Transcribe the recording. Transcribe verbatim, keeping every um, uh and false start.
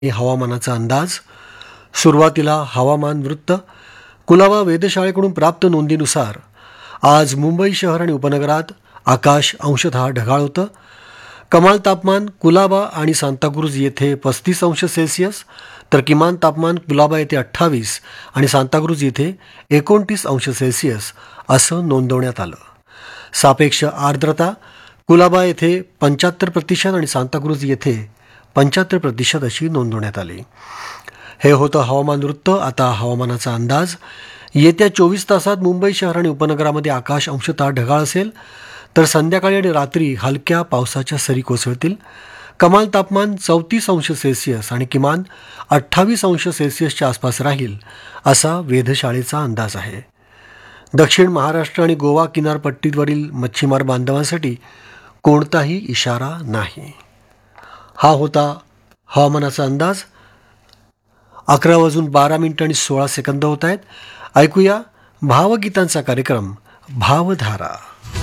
हवामानाचा अंदाज. सुरुवातीला हवामान वृत्त. कुलाबा वेधशाळेकडून प्राप्त नोंदीनुसार आज मुंबई शहर आणि उपनगरात आकाश अंशतः ढगाळ होतं. कमाल तापमान कुलाबा आणि सांताक्रूज येथे पस्तीस अंश सेल्सिअस तर किमान तापमान कुलाबा येथे अठ्ठावीस आणि सांताक्रूज येथे एकोणतीस अंश सेल्सिअस असं नोंदवण्यात आलं. सापेक्ष आर्द्रता कुलाबा येथे पंच्याहत्तर प्रतिशत आणि सांताक्रूज येथे पंच्याहत्तर प्रतिशत अशी नोंदवण्यात आली. हे होतं हवामान वृत्त. आता हवामानाचा अंदाज. येत्या चोवीस तासात मुंबई शहर आणि उपनगरामध्ये आकाश अंशतः ढगाळ असेल तर संध्याकाळी आणि रात्री हलक्या पावसाच्या सरी कोसळतील. कमाल तापमान चौतीस अंश सेल्सिअस आणि किमान अठ्ठावीस अंश सेल्सिअसच्या आसपास राहील असा वेधशाळेचा अंदाज आहे. दक्षिण महाराष्ट्र आणि गोवा किनारपट्टीवरील मच्छीमार बांधवांसाठी कोणताही इशारा नाही. हा होता हवामानाचा अंदाज. अकरा वाजून बारा मिनिटं आणि सोळा सेकंद होत आहेत. ऐकूया भावगीतांचा कार्यक्रम भावधारा.